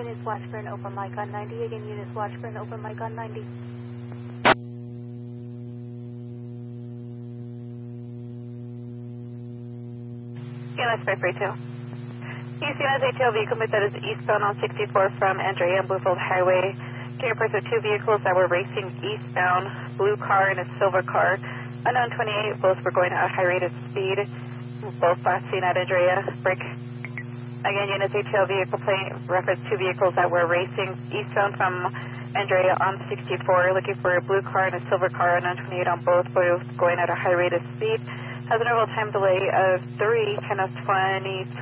units watch for an open mic on 90. Again, units watch for an open mic on 90. Units 532. UCNS ATL vehicle that is eastbound on 64 from Andrea and Bluefield Highway. Can you present two vehicles that were racing eastbound, blue car and a silver car. Unknown 28, both were going at a high rate of speed. Both last seen at Andrea. Break. Again, units ATL vehicle plane reference two vehicles that were racing eastbound from Andrea on 64, looking for a blue car and a silver car. Unknown 28 on both going at a high rate of speed. Has an overall time delay of 3, 10 of 20.